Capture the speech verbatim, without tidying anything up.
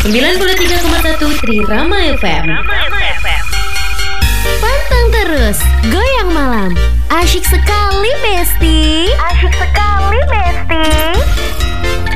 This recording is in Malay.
sembilan puluh tiga koma satu Trirama F M. Pantang terus, goyang malam. Asyik sekali, Besti. Asyik sekali.